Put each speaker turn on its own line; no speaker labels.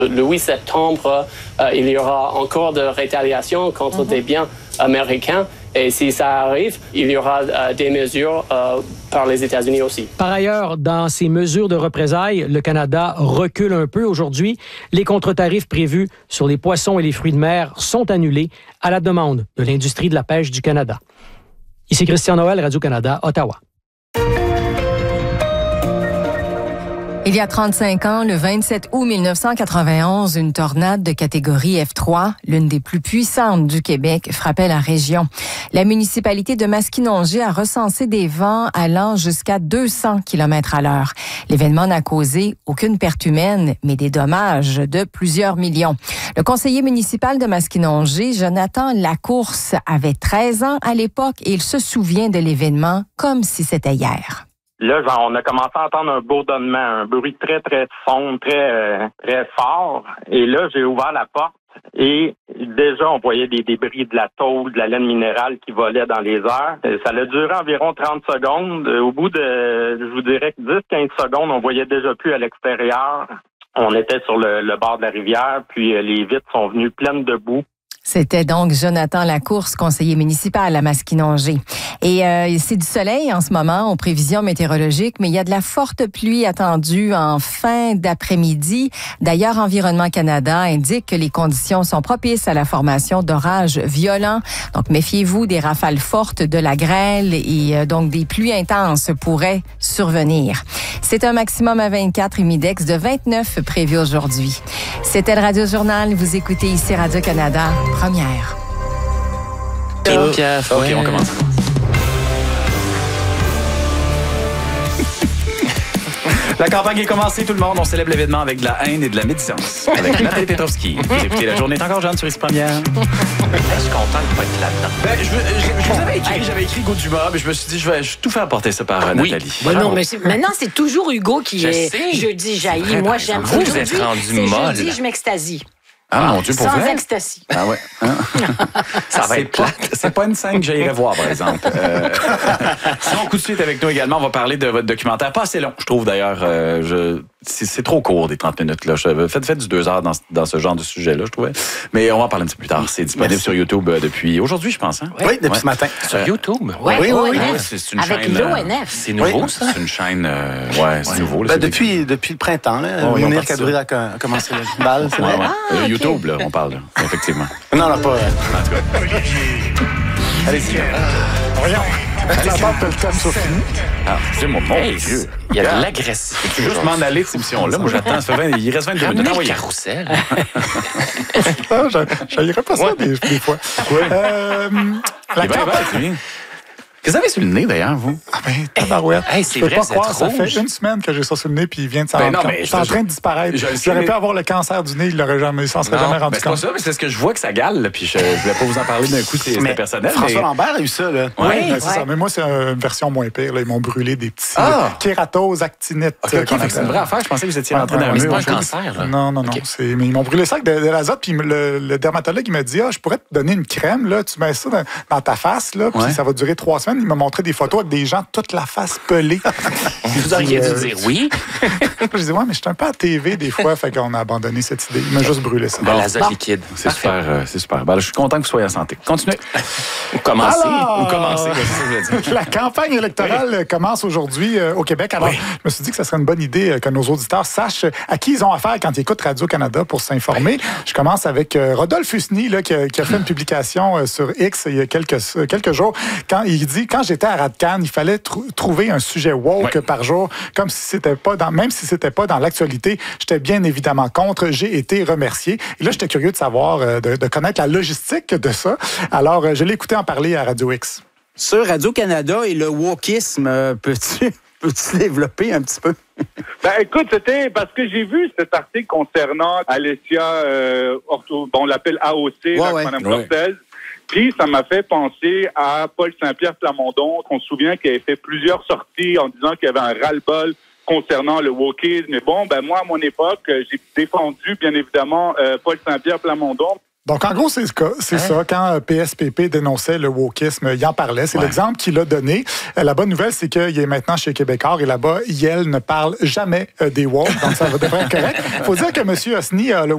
Le 8 septembre, il y aura encore de rétaliation contre des biens américains. Et si ça arrive, il y aura des mesures par les États-Unis aussi.
Par ailleurs, dans ces mesures de représailles, le Canada recule un peu aujourd'hui. Les contre-tarifs prévus sur les poissons et les fruits de mer sont annulés à la demande de l'industrie de la pêche du Canada. Ici Christian Noël, Radio-Canada, Ottawa.
Il y a 35 ans, le 27 août 1991, une tornade de catégorie F3, l'une des plus puissantes du Québec, frappait la région. La municipalité de Maskinongé a recensé des vents allant jusqu'à 200 km/h. L'événement n'a causé aucune perte humaine, mais des dommages de plusieurs millions. Le conseiller municipal de Maskinongé, Jonathan Lacourse, avait 13 ans à l'époque et il se souvient de l'événement comme si c'était hier.
Là, on a commencé à entendre un bourdonnement, un bruit très, très sombre, très fort. Et là, j'ai ouvert la porte et déjà, on voyait des débris de la tôle, de la laine minérale qui volait dans les airs. Ça a duré environ 30 secondes. Au bout de, je vous dirais, 10-15 secondes, on voyait déjà plus à l'extérieur. On était sur le bord de la rivière, puis les vitres sont venues pleines de boue.
C'était donc Jonathan Lacourse, conseiller municipal à Maskinongé. Et c'est du soleil en ce moment, en prévision météorologique, mais il y a de la forte pluie attendue en fin d'après-midi. D'ailleurs, Environnement Canada indique que les conditions sont propices à la formation d'orages violents. Donc, méfiez-vous des rafales fortes, de la grêle et donc des pluies intenses pourraient survenir. C'est un maximum à 24 et Midex de 29 prévu aujourd'hui. C'était le Radio Journal. Vous écoutez ici Radio-Canada. Première.
OK, on commence. La campagne est commencée, tout le monde. On célèbre l'événement avec de la haine et de la médisance. Avec Nathalie Petrovski. Vous écoutez La Journée est encore jeune sur Ici Première.
Je suis content de ne pas être là-dedans.
Je vous avais écrit, j'avais écrit Hugo Dumas, mais je me suis dit, je vais tout faire apporter ça par Nathalie.
Ben non, mais maintenant, c'est toujours Hugo qui est jeudi jailli. Moi, j'aime
vous êtes rendu molle.
Jeudi, je m'extasie.
Ah, mon Dieu, pour
Sans
vrai?
ecstasy.
Ah ouais. Hein?
Ça va être plate.
C'est pas une scène que j'irais voir, par exemple. Sinon, coup de suite avec nous également, on va parler de votre documentaire. Pas assez long, je trouve d'ailleurs. C'est trop court, des 30 minutes. Là. Faites du 2 heures dans ce genre de sujet-là, je trouvais. Mais on va en parler un petit peu plus tard. C'est disponible sur YouTube depuis aujourd'hui, je pense. Hein?
Oui, depuis ce matin.
Sur YouTube?
Oui.
C'est une
avec
chaîne.
l'ONF.
C'est nouveau, ça?
C'est une chaîne. C'est nouveau. Là,
Depuis le printemps, Mounir Kadri a commencé le bal, c'est vrai?
OK.
YouTube, là, on parle, là, effectivement.
Non, pas.
En tout cas. Allez-y.
Voyons. La barre de le thème sur fini.
Ah, c'est mon Dieu.
Il y a de l'agressivité.
Tu veux juste m'en aller de cette émission-là? Moi, j'attends. Il reste 22 minutes.
Ramenez le carrousel.
J'aillerais pas ça des fois. La campagne...
Qu'est-ce que vous avez sur le nez, d'ailleurs, vous?
Ah ben, tabarouette.
Hey, c'est
je peux
vrai,
pas
vous
croire,
êtes
ça
rouge.
fait une semaine que j'ai ça sur le nez puis il vient de s'en
Ben
rendre
non,
compte.
mais
C'est en train de disparaître. J'aurais pu avoir le cancer du nez, il l'aurait jamais, il s'en serait jamais rendu
c'est pas
compte.
ça, mais c'est ce que je vois que ça gale, là, puis je voulais pas vous en parler d'un coup, c'était personnel.
François Lambert a eu ça, là.
Oui,
c'est ça. Mais moi, c'est une version moins pire. Là. Ils m'ont brûlé des petits kératoses, actinites.
OK, c'est une vraie affaire. Je pensais que vous étiez rentré dans un
Mais c'est
mur.
pas un cancer, là.
Non. Mais ils m'ont brûlé ça avec de l'azote, puis le dermatologue, il m'a dit, je pourrais te donner une crème, là, tu mets ça dans ta face, là, puis ça va durer 3 semaines. Il m'a montré des photos avec des gens, toute la face pelée.
Vous auriez dû dire oui.
Je disais, mais je suis un peu à TV des fois, fait qu'on a abandonné cette idée. Il m'a juste brûlé ça.
Bon, l'azote liquide.
C'est super. Ben, je suis content que vous soyez en santé. Continuez.
Ou commencez.
Alors,
c'est ça que je voulais dire.
La campagne électorale commence aujourd'hui au Québec. Alors, je me suis dit que ce serait une bonne idée que nos auditeurs sachent à qui ils ont affaire quand ils écoutent Radio-Canada pour s'informer. Je commence avec Rodolphe Husny, là, qui a fait une publication sur X il y a quelques jours. Quand il dit, quand j'étais à Radcan, il fallait trouver un sujet woke par jour, comme si c'était pas même si c'était pas dans l'actualité. J'étais bien évidemment contre. J'ai été remercié. Et là, j'étais curieux de savoir, de connaître la logistique de ça. Alors, je l'ai écouté en parler à Radio X.
Sur Radio-Canada et le wokisme, peux-tu développer un petit peu?
Ben écoute, c'était parce que j'ai vu cet article concernant Alessia, on l'appelle AOC, Madame Cortez. Puis, ça m'a fait penser à Paul Saint-Pierre Plamondon, qu'on se souvient qu'il avait fait plusieurs sorties en disant qu'il y avait un ras-le-bol concernant le wokisme. Mais bon, moi, à mon époque, j'ai défendu, bien évidemment, Paul Saint-Pierre Plamondon. Donc, en gros, c'est ça. Quand PSPP dénonçait le wokisme, il en parlait. C'est l'exemple qu'il a donné. La bonne nouvelle, c'est qu'il est maintenant chez Québécois et là-bas, Yel ne parle jamais des woke. Donc, ça devrait être correct. Il faut dire que M. Husny a le